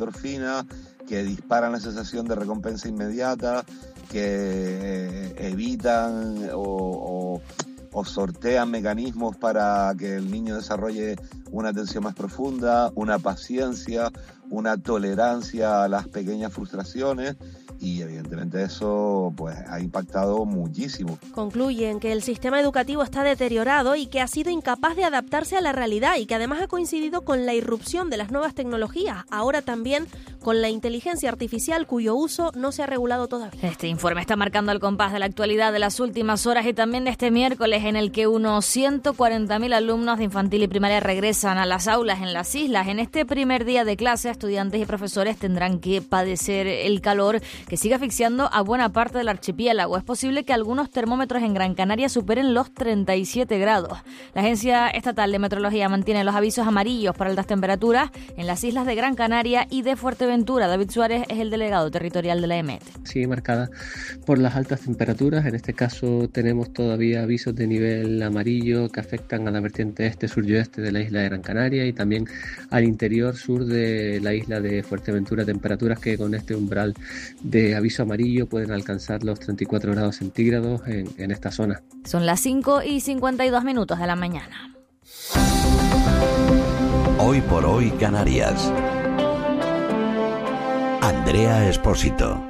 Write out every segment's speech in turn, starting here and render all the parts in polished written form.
endorfinas, que disparan la sensación de recompensa inmediata, que evitan o sortean mecanismos para que el niño desarrolle una atención más profunda, una paciencia, una tolerancia a las pequeñas frustraciones, y evidentemente eso pues ha impactado muchísimo. Concluyen que el sistema educativo está deteriorado y que ha sido incapaz de adaptarse a la realidad y que además ha coincidido con la irrupción de las nuevas tecnologías, ahora también con la inteligencia artificial cuyo uso no se ha regulado todavía. Este informe está marcando el compás de la actualidad de las últimas horas y también de este miércoles, en el que unos 140.000 alumnos de infantil y primaria regresan a las aulas en las islas. En este primer día de clase, estudiantes y profesores tendrán que padecer el calor que sigue asfixiando a buena parte del archipiélago. Es posible que algunos termómetros en Gran Canaria superen los 37 grados. La Agencia Estatal de Meteorología mantiene los avisos amarillos para altas temperaturas en las islas de Gran Canaria y de Fuerteventura. David Suárez es el delegado territorial de la EMET. Sigue marcada por las altas temperaturas. En este caso tenemos todavía avisos de nivel amarillo que afectan a la vertiente este, sur y oeste de la isla de Gran Canaria y también al interior sur de la isla de Fuerteventura. Temperaturas que con este umbral de aviso amarillo pueden alcanzar los 34 grados centígrados en esta zona. Son las 5:52 de la mañana. Hoy por hoy Canarias. Andrea Espósito.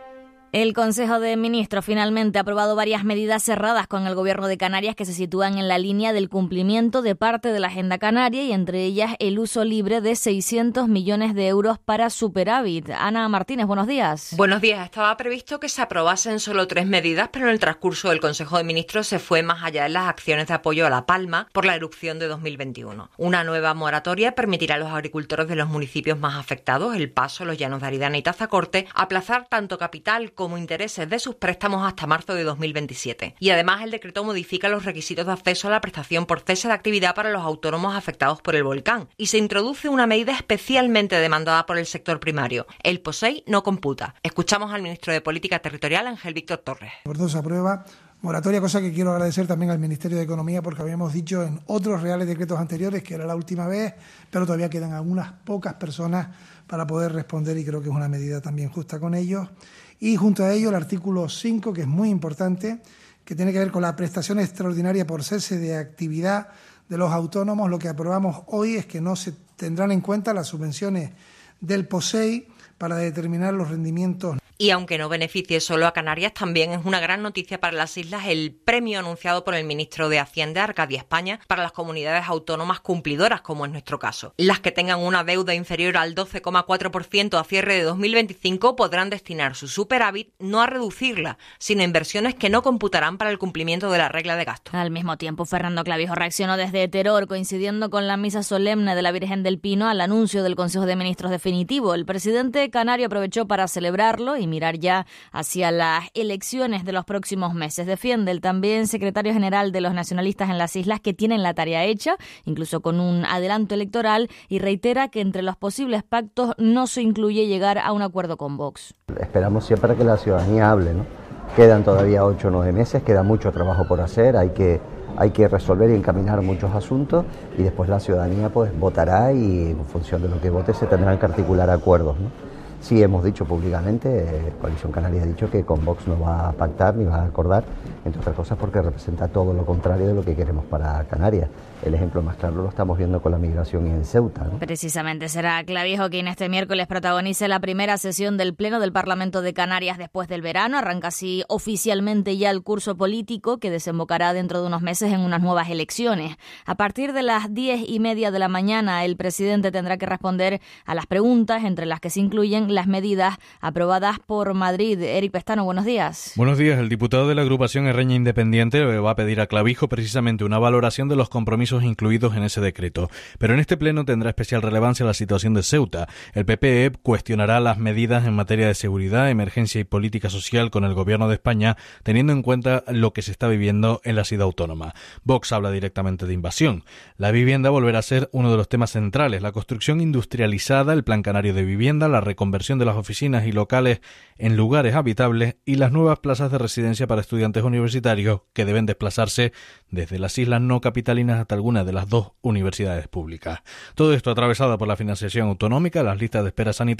El Consejo de Ministros finalmente ha aprobado varias medidas cerradas con el Gobierno de Canarias que se sitúan en la línea del cumplimiento de parte de la Agenda Canaria y entre ellas el uso libre de 600 millones de euros para superávit. Ana Martínez, buenos días. Buenos días. Estaba previsto que se aprobasen solo 3 medidas, pero en el transcurso del Consejo de Ministros se fue más allá en las acciones de apoyo a La Palma por la erupción de 2021. Una nueva moratoria permitirá a los agricultores de los municipios más afectados, El Paso, Los Llanos de Aridane y Tazacorte, aplazar tanto capital como intereses de sus préstamos hasta marzo de 2027. Y además el decreto modifica los requisitos de acceso a la prestación por cese de actividad para los autónomos afectados por el volcán y se introduce una medida especialmente demandada por el sector primario. El POSEI no computa. Escuchamos al ministro de Política Territorial, Ángel Víctor Torres. Por todo se aprueba moratoria, cosa que quiero agradecer también al Ministerio de Economía porque habíamos dicho en otros reales decretos anteriores que era la última vez, pero todavía quedan algunas pocas personas para poder responder y creo que es una medida también justa con ellos. Y junto a ello el artículo 5, que es muy importante, que tiene que ver con la prestación extraordinaria por cese de actividad de los autónomos. Lo que aprobamos hoy es que no se tendrán en cuenta las subvenciones del POSEI para determinar los rendimientos. Y aunque no beneficie solo a Canarias, también es una gran noticia para las islas el premio anunciado por el ministro de Hacienda, Arcadia España, para las comunidades autónomas cumplidoras, como es nuestro caso. Las que tengan una deuda inferior al 12,4% a cierre de 2025 podrán destinar su superávit no a reducirla, sino a inversiones que no computarán para el cumplimiento de la regla de gasto. Al mismo tiempo, Fernando Clavijo reaccionó desde Teror, coincidiendo con la misa solemne de la Virgen del Pino al anuncio del Consejo de Ministros definitivo. El presidente canario aprovechó para celebrarlo y mirar ya hacia las elecciones de los próximos meses. Defiende el también secretario general de los nacionalistas en las islas que tienen la tarea hecha, incluso con un adelanto electoral, y reitera que entre los posibles pactos no se incluye llegar a un acuerdo con Vox. Esperamos siempre que la ciudadanía hable, ¿no? Quedan todavía 8 o 9 meses, queda mucho trabajo por hacer, hay que resolver y encaminar muchos asuntos y después la ciudadanía pues votará y en función de lo que vote se tendrán que articular acuerdos, ¿no? Sí, hemos dicho públicamente, Coalición Canaria ha dicho que con Vox no va a pactar ni va a acordar, entre otras cosas porque representa todo lo contrario de lo que queremos para Canarias. El ejemplo más claro lo estamos viendo con la migración y en Ceuta, ¿no? Precisamente será Clavijo quien este miércoles protagonice la primera sesión del Pleno del Parlamento de Canarias después del verano. Arranca así oficialmente ya el curso político que desembocará dentro de unos meses en unas nuevas elecciones. A partir de las 10:30 de la mañana, el presidente tendrá que responder a las preguntas, entre las que se incluyen las medidas aprobadas por Madrid. Eric Pestano, buenos días. Buenos días. El diputado de la agrupación Erreña Independiente va a pedir a Clavijo precisamente una valoración de los compromisos incluidos en ese decreto. Pero en este pleno tendrá especial relevancia la situación de Ceuta. El PPE cuestionará las medidas en materia de seguridad, emergencia y política social con el gobierno de España, teniendo en cuenta lo que se está viviendo en la ciudad autónoma. Vox habla directamente de invasión. La vivienda volverá a ser uno de los temas centrales. La construcción industrializada, el Plan Canario de Vivienda, la reconversión de las oficinas y locales en lugares habitables y las nuevas plazas de residencia para estudiantes universitarios que deben desplazarse desde las islas no capitalinas hasta algunas de las 2 universidades públicas. Todo esto atravesado por la financiación autonómica, las listas de espera sanitarias